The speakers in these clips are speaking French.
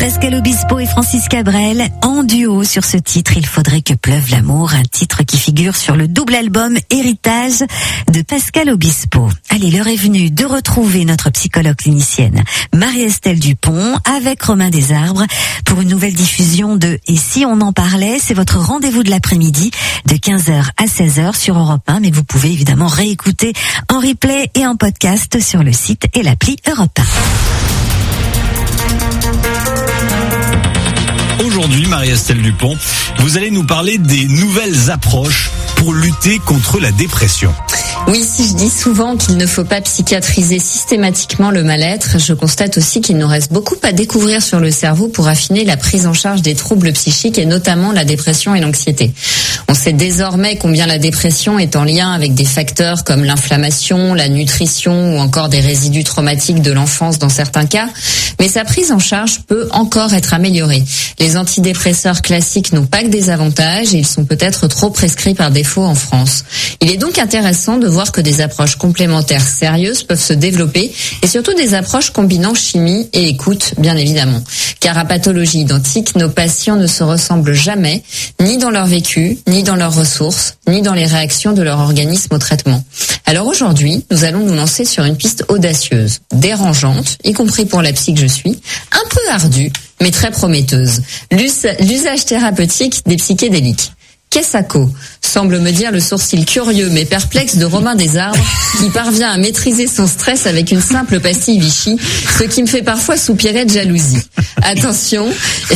Pascal Obispo et Francis Cabrel en duo sur ce titre, Il faudrait que pleuve l'amour, un titre qui figure sur le double album Héritage de Pascal Obispo. Allez, l'heure est venue de retrouver notre psychologue clinicienne Marie-Estelle Dupont avec Romain Desarbres pour une nouvelle diffusion de Et si on en parlait. C'est votre rendez-vous de l'après-midi de 15h à 16h sur Europe 1, mais que vous pouvez évidemment réécouter en replay et en podcast sur le site et l'appli Europe 1. Aujourd'hui, Marie-Estelle Dupont, vous allez nous parler des nouvelles approches pour lutter contre la dépression. Oui, si je dis souvent qu'il ne faut pas psychiatriser systématiquement le mal-être, je constate aussi qu'il nous reste beaucoup à découvrir sur le cerveau pour affiner la prise en charge des troubles psychiques et notamment la dépression et l'anxiété. On sait désormais combien la dépression est en lien avec des facteurs comme l'inflammation, la nutrition ou encore des résidus traumatiques de l'enfance dans certains cas, mais sa prise en charge peut encore être améliorée. Les antidépresseurs classiques n'ont pas que des avantages et ils sont peut-être trop prescrits par défaut en France. Il est donc intéressant de voir que des approches complémentaires sérieuses peuvent se développer et surtout des approches combinant chimie et écoute, bien évidemment. Car à pathologie identique, nos patients ne se ressemblent jamais, ni dans leur vécu, ni dans leurs ressources, ni dans les réactions de leur organisme au traitement. Alors aujourd'hui, nous allons nous lancer sur une piste audacieuse, dérangeante, y compris pour la psy que je suis, un peu ardue, mais très prometteuse. L'usage thérapeutique des psychédéliques. Kessako, semble me dire le sourcil curieux mais perplexe de Romain Desarbres qui parvient à maîtriser son stress avec une simple pastille Vichy, ce qui me fait parfois soupirer de jalousie. Attention,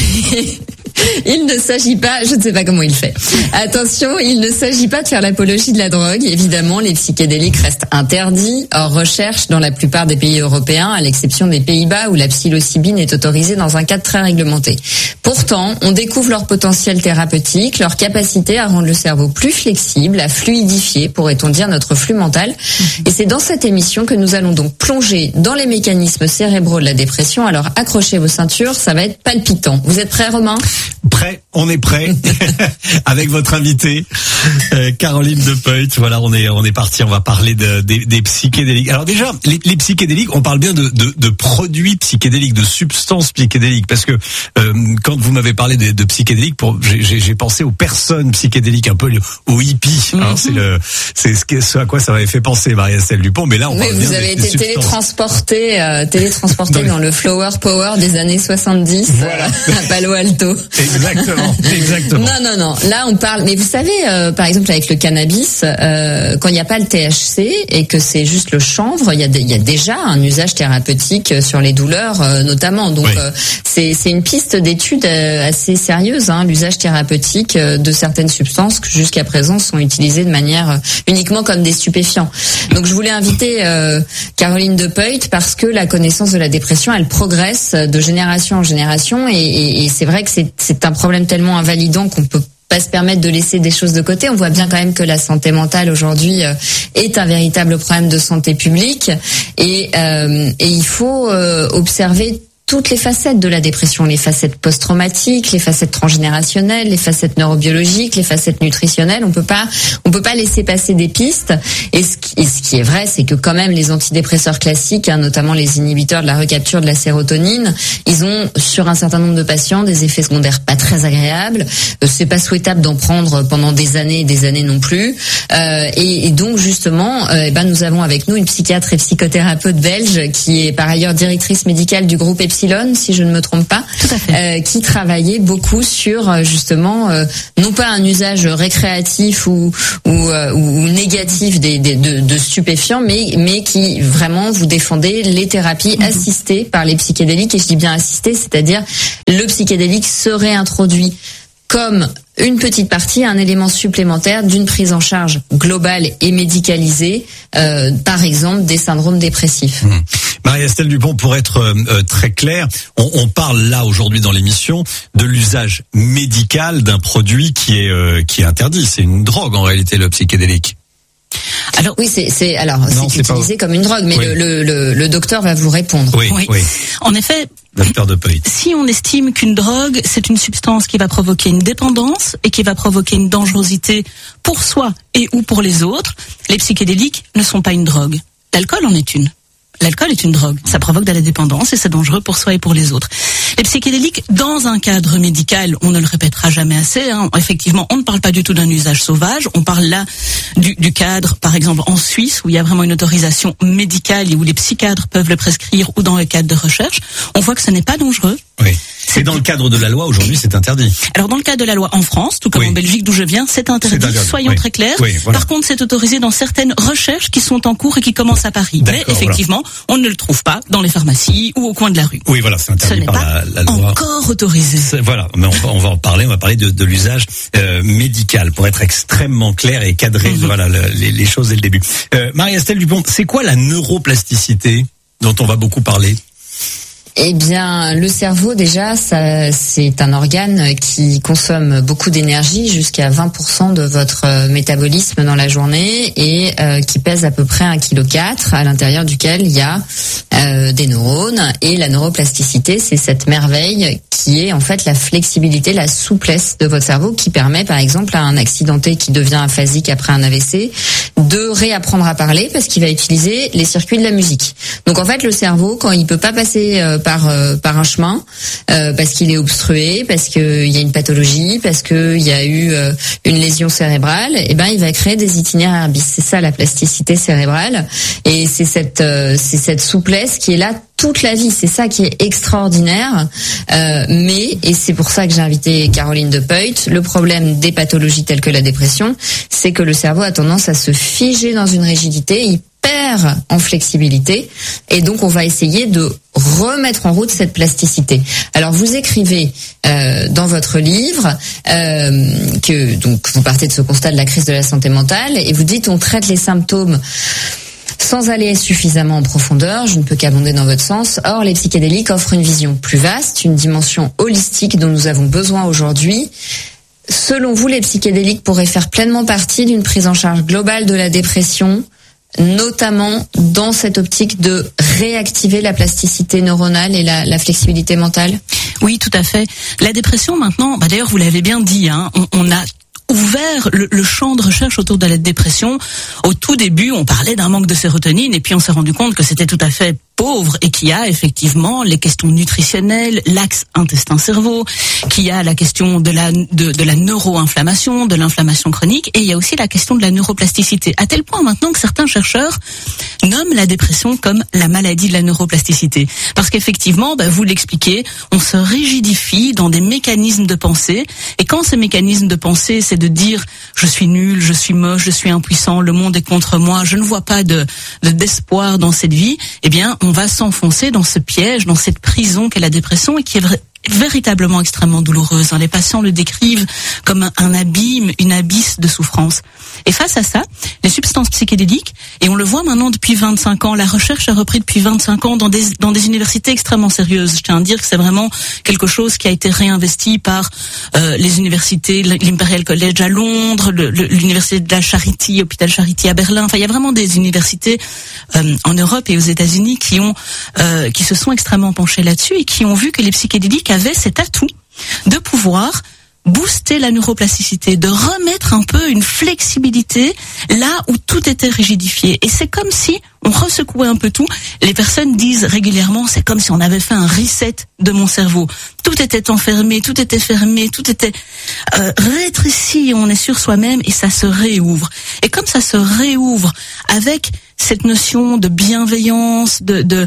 il ne s'agit pas, je ne sais pas comment il fait. Attention, il ne s'agit pas de faire l'apologie de la drogue. Évidemment, les psychédéliques restent interdits, hors recherche dans la plupart des pays européens, à l'exception des Pays-Bas où la psilocybine est autorisée dans un cadre très réglementé. Pourtant, on découvre leur potentiel thérapeutique, leur capacité à rendre le cerveau plus flexible, à fluidifier, pourrait-on dire, notre flux mental. Et c'est dans cette émission que nous allons donc plonger dans les mécanismes cérébraux de la dépression. Alors accrochez vos ceintures, ça va être palpitant. Vous êtes prêts, Romain ? Prêt, on est prêt avec votre invitée Caroline Depeut. Voilà, on est parti. On va parler des psychédéliques. Alors déjà, les psychédéliques, on parle bien de produits psychédéliques, de substances psychédéliques, parce que quand vous m'avez parlé de psychédéliques, j'ai pensé aux personnes psychédéliques, un peu aux hippies. Hein, c'est ce à quoi ça m'avait fait penser, Marie-Estelle Dupont. Mais là, on parle bien vous avez été télétransporté dans le flower power des années 70, voilà. À Palo Alto. Exactement. Non. Là, on parle. Mais vous savez, par exemple, avec le cannabis, quand il n'y a pas le THC et que c'est juste le chanvre, il y a déjà un usage thérapeutique sur les douleurs, notamment. Donc, oui. C'est une piste d'étude assez sérieuse, hein, l'usage thérapeutique de certaines substances qui jusqu'à présent sont utilisées de manière uniquement comme des stupéfiants. Donc, je voulais inviter Caroline Depeut parce que la connaissance de la dépression, elle progresse de génération en génération et c'est vrai que c'est un problème tellement invalidant qu'on peut pas se permettre de laisser des choses de côté. On voit bien quand même que la santé mentale aujourd'hui est un véritable problème de santé publique et il faut observer toutes les facettes de la dépression, les facettes post-traumatiques, les facettes transgénérationnelles, les facettes neurobiologiques, les facettes nutritionnelles. On peut pas laisser passer des pistes. Et ce qui est vrai, c'est que quand même les antidépresseurs classiques, hein, notamment les inhibiteurs de la recapture de la sérotonine, ils ont sur un certain nombre de patients des effets secondaires pas très agréables. C'est pas souhaitable d'en prendre pendant des années et des années non plus. Et donc justement, nous avons avec nous une psychiatre et psychothérapeute belge qui est par ailleurs directrice médicale du groupe Epsilon, si je ne me trompe pas, tout à fait. Qui travaillait beaucoup sur justement non pas un usage récréatif ou négatif de stupéfiants, mais qui vraiment vous défendait les thérapies assistées par les psychédéliques. Et je dis bien assistées, c'est-à-dire le psychédélique serait introduit comme une petite partie, un élément supplémentaire d'une prise en charge globale et médicalisée, par exemple des syndromes dépressifs. Marie-Estelle Dupont, pour être très clair, on parle là aujourd'hui dans l'émission de l'usage médical d'un produit qui est interdit. C'est une drogue en réalité, le psychédélique. Alors oui, c'est utilisé comme une drogue, mais oui. le docteur va vous répondre. Oui. En effet, Docteur Depeut. Si on estime qu'une drogue, c'est une substance qui va provoquer une dépendance et qui va provoquer une dangerosité pour soi et ou pour les autres, les psychédéliques ne sont pas une drogue. L'alcool en est une. L'alcool est une drogue, ça provoque de la dépendance et c'est dangereux pour soi et pour les autres. Les psychédéliques, dans un cadre médical, on ne le répétera jamais assez, hein. Effectivement, on ne parle pas du tout d'un usage sauvage, on parle là du cadre, par exemple en Suisse, où il y a vraiment une autorisation médicale et où les psychiatres peuvent le prescrire, ou dans le cadre de recherche. On voit que ce n'est pas dangereux. Oui. C'est dans le cadre de la loi, aujourd'hui, c'est interdit. Alors, dans le cadre de la loi en France, tout comme en Belgique d'où je viens, c'est interdit. Soyons très clairs. Voilà. Par contre, c'est autorisé dans certaines recherches qui sont en cours et qui commencent à Paris. Mais effectivement, on ne le trouve pas dans les pharmacies ou au coin de la rue. Oui, voilà, c'est interdit par la loi. Encore autorisé. Voilà, mais on va en parler. On va parler de l'usage médical pour être extrêmement clair et cadrer voilà les choses dès le début. Marie-Estelle Dupont, c'est quoi la neuroplasticité dont on va beaucoup parler? Eh bien, le cerveau, déjà, c'est un organe qui consomme beaucoup d'énergie, jusqu'à 20% de votre métabolisme dans la journée, et qui pèse à peu près 1,4 kg, à l'intérieur duquel il y a des neurones. Et la neuroplasticité, c'est cette merveille qui est en fait la flexibilité, la souplesse de votre cerveau, qui permet, par exemple, à un accidenté qui devient aphasique après un AVC, de réapprendre à parler, parce qu'il va utiliser les circuits de la musique. Donc en fait, le cerveau, quand il peut pas passer par un chemin, parce qu'il est obstrué, parce qu'il y a une pathologie, parce qu'il y a eu une lésion cérébrale, et ben il va créer des itinéraires bis. C'est ça la plasticité cérébrale, et c'est cette souplesse qui est là toute la vie. C'est ça qui est extraordinaire. Et c'est pour ça que j'ai invité Caroline De Puyt, le problème des pathologies telles que la dépression, c'est que le cerveau a tendance à se figer dans une rigidité, il perd en flexibilité, et donc on va essayer de remettre en route cette plasticité. Alors vous écrivez dans votre livre que donc vous partez de ce constat de la crise de la santé mentale, et vous dites on traite les symptômes sans aller suffisamment en profondeur, je ne peux qu'abonder dans votre sens. Or, les psychédéliques offrent une vision plus vaste, une dimension holistique dont nous avons besoin aujourd'hui. Selon vous, les psychédéliques pourraient faire pleinement partie d'une prise en charge globale de la dépression, notamment dans cette optique de réactiver la plasticité neuronale et la flexibilité mentale? Oui, tout à fait. La dépression maintenant, d'ailleurs vous l'avez bien dit, hein, on a ouvert le champ de recherche autour de la dépression. Au tout début, on parlait d'un manque de sérotonine, et puis on s'est rendu compte que c'était tout à fait pauvre, et qu'il y a effectivement les questions nutritionnelles, l'axe intestin-cerveau, qu'il y a la question de la neuroinflammation, de l'inflammation chronique, et il y a aussi la question de la neuroplasticité. À tel point maintenant que certains chercheurs nomment la dépression comme la maladie de la neuroplasticité. Parce qu'effectivement, vous l'expliquez, on se rigidifie dans des mécanismes de pensée, et quand ces mécanismes de pensée, c'est de dire je suis nul, je suis moche, je suis impuissant, le monde est contre moi, je ne vois pas d'espoir dans cette vie, eh bien on va s'enfoncer dans ce piège, dans cette prison qu'est la dépression, et qui est véritablement extrêmement douloureuse. Les patients le décrivent comme un abîme, une abysse de souffrance. Et face à ça, les substances psychédéliques, et on le voit maintenant depuis 25 ans, la recherche a repris depuis 25 ans dans des universités extrêmement sérieuses. Je tiens à dire que c'est vraiment quelque chose qui a été réinvesti par les universités, l'Imperial College à Londres, l'université de la Charité, Hôpital Charité à Berlin. Enfin, il y a vraiment des universités en Europe et aux États-Unis qui se sont extrêmement penchées là-dessus, et qui ont vu que les psychédéliques avaient cet atout de pouvoir booster la neuroplasticité, de remettre un peu une flexibilité là où tout était rigidifié. Et c'est comme si on ressecouait un peu tout. Les personnes disent régulièrement, c'est comme si on avait fait un reset de mon cerveau. Tout était enfermé, tout était fermé, tout était rétréci, on est sur soi-même, et ça se réouvre. Et comme ça se réouvre avec cette notion de bienveillance,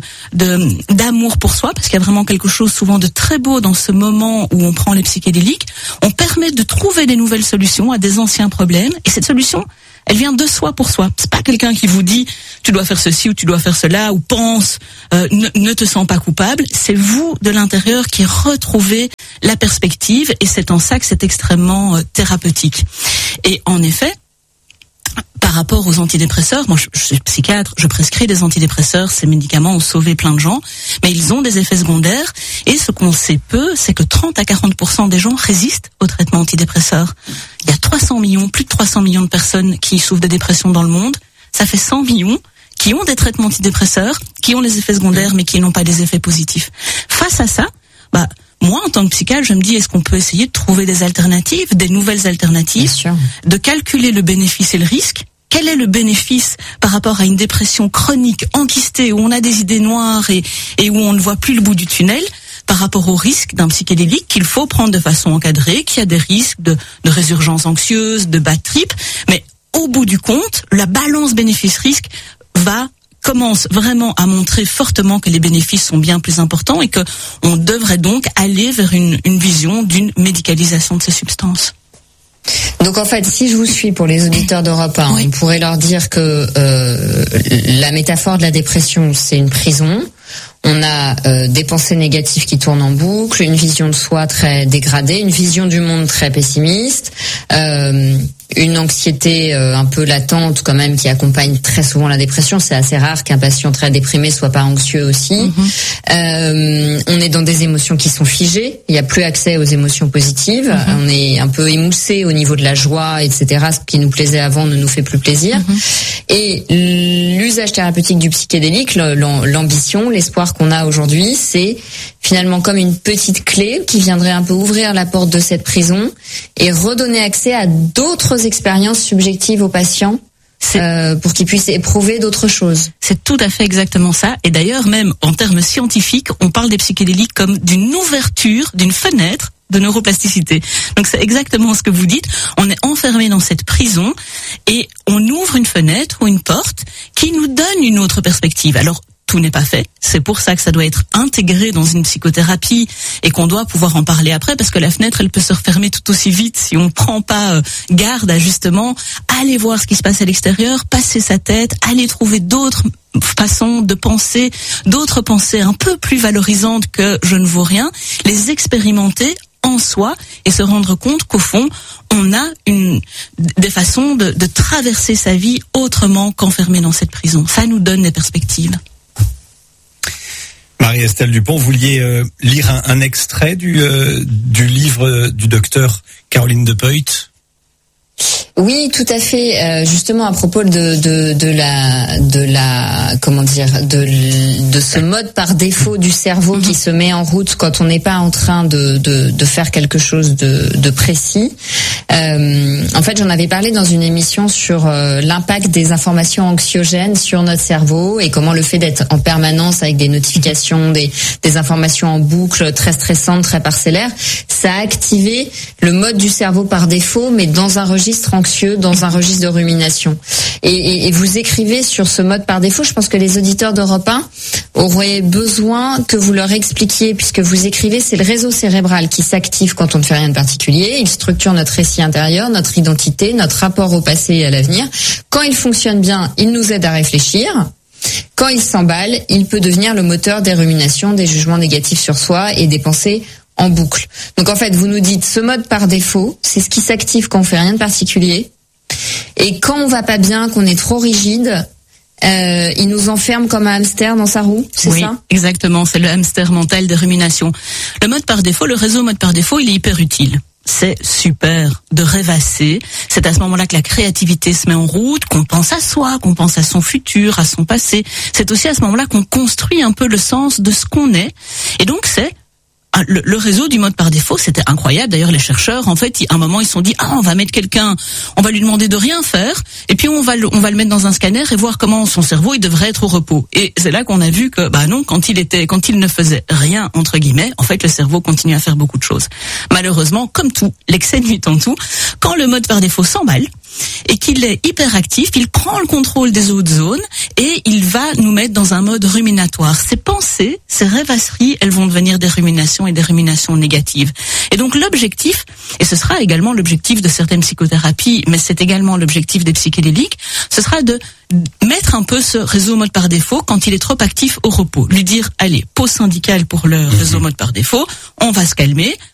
d'amour pour soi, parce qu'il y a vraiment quelque chose souvent de très beau dans ce moment où on prend les psychédéliques, on permet de trouver des nouvelles solutions à des anciens problèmes, et cette solution, elle vient de soi pour soi. C'est pas quelqu'un qui vous dit tu dois faire ceci ou tu dois faire cela, ou pense ne te sens pas coupable. C'est vous de l'intérieur qui retrouvez la perspective, et c'est en ça que c'est extrêmement thérapeutique. Et en effet, par rapport aux antidépresseurs, moi je suis psychiatre, je prescris des antidépresseurs, ces médicaments ont sauvé plein de gens, mais ils ont des effets secondaires, et ce qu'on sait peu, c'est que 30 à 40% des gens résistent aux traitements antidépresseurs. Il y a 300 millions, plus de 300 millions de personnes qui souffrent de dépression dans le monde, ça fait 100 millions qui ont des traitements antidépresseurs, qui ont les effets secondaires, mais qui n'ont pas des effets positifs. Face à ça, moi, en tant que psychiatre, je me dis, est-ce qu'on peut essayer de trouver des alternatives, des nouvelles alternatives, de calculer le bénéfice et le risque, quel est le bénéfice par rapport à une dépression chronique, enquistée, où on a des idées noires et où on ne voit plus le bout du tunnel, par rapport au risque d'un psychédélique qu'il faut prendre de façon encadrée, qu'il y a des risques de résurgence anxieuse, de bad trip, mais au bout du compte, la balance bénéfice-risque commence vraiment à montrer fortement que les bénéfices sont bien plus importants et que on devrait donc aller vers une vision d'une médicalisation de ces substances. Donc en fait, si je vous suis pour les auditeurs d'Europe 1, on pourrait leur dire que la métaphore de la dépression, c'est une prison. On a des pensées négatives qui tournent en boucle, une vision de soi très dégradée, une vision du monde très pessimiste, une anxiété un peu latente quand même qui accompagne très souvent la dépression. C'est assez rare qu'un patient très déprimé soit pas anxieux aussi. On est dans des émotions qui sont figées. Il n'y a plus accès aux émotions positives. On est un peu émoussé au niveau de la joie, etc. Ce qui nous plaisait avant ne nous fait plus plaisir. Et l'usage thérapeutique du psychédélique, l'ambition, l'espoir qu'on a aujourd'hui, c'est finalement comme une petite clé qui viendrait un peu ouvrir la porte de cette prison et redonner accès à d'autres expériences subjectives aux patients pour qu'ils puissent éprouver d'autres choses. C'est tout à fait exactement ça. Et d'ailleurs, même en termes scientifiques, on parle des psychédéliques comme d'une ouverture, d'une fenêtre de neuroplasticité. Donc c'est exactement ce que vous dites. On est enfermé dans cette prison et on ouvre une fenêtre ou une porte qui nous donne une autre perspective. Alors, tout n'est pas fait. C'est pour ça que ça doit être intégré dans une psychothérapie et qu'on doit pouvoir en parler après, parce que la fenêtre, elle peut se refermer tout aussi vite si on prend pas garde à justement aller voir ce qui se passe à l'extérieur, passer sa tête, aller trouver d'autres façons de penser, d'autres pensées un peu plus valorisantes que je ne vaux rien, les expérimenter en soi et se rendre compte qu'au fond, on a des façons de traverser sa vie autrement qu'enfermé dans cette prison. Ça nous donne des perspectives. Marie-Estelle Dupont, vous vouliez lire un extrait du livre du docteur Caroline De Peut? Oui, tout à fait. Justement à propos de ce mode par défaut du cerveau qui se met en route quand on n'est pas en train de faire quelque chose de précis. En fait, j'en avais parlé dans une émission sur l'impact des informations anxiogènes sur notre cerveau et comment le fait d'être en permanence avec des notifications, des informations en boucle très stressantes, très parcellaires, ça a activé le mode du cerveau par défaut, mais dans un registre anxieux, dans un registre de rumination. Et vous écrivez sur ce mode par défaut. Je pense que les auditeurs d'Europe 1 auraient besoin que vous leur expliquiez, puisque vous écrivez, c'est le réseau cérébral qui s'active quand on ne fait rien de particulier. Il structure notre récit intérieur, notre identité, notre rapport au passé et à l'avenir. Quand il fonctionne bien, il nous aide à réfléchir. Quand il s'emballe, il peut devenir le moteur des ruminations, des jugements négatifs sur soi et des pensées en boucle. Donc en fait, vous nous dites, ce mode par défaut, c'est ce qui s'active quand on fait rien de particulier. Et quand on va pas bien, qu'on est trop rigide, il nous enferme comme un hamster dans sa roue, c'est ça ? Oui, exactement, c'est le hamster mental des ruminations. Le mode par défaut, le réseau mode par défaut, il est hyper utile. C'est super de rêvasser. C'est à ce moment-là que la créativité se met en route, qu'on pense à soi, qu'on pense à son futur, à son passé. C'est aussi à ce moment-là qu'on construit un peu le sens de ce qu'on est. Et donc c'est le réseau du mode par défaut, c'était incroyable. D'ailleurs, les chercheurs, en fait, à un moment, ils se sont dit, on va mettre quelqu'un, on va lui demander de rien faire, et puis on va le mettre dans un scanner et voir comment son cerveau, il devrait être au repos. Et c'est là qu'on a vu que, non, quand il ne faisait rien, entre guillemets, en fait, le cerveau continue à faire beaucoup de choses. Malheureusement, comme tout, l'excès nuit en tout, quand le mode par défaut s'emballe, et qu'il est hyperactif, il prend le contrôle des autres zones et il va nous mettre dans un mode ruminatoire. Ces pensées, ces rêvasseries, elles vont devenir des ruminations et des ruminations négatives. Et donc l'objectif, et ce sera également l'objectif de certaines psychothérapies, mais c'est également l'objectif des psychédéliques, ce sera de mettre un peu ce réseau mode par défaut quand il est trop actif au repos. Lui dire, allez, pause syndicale pour le réseau mode par défaut, on va se calmer,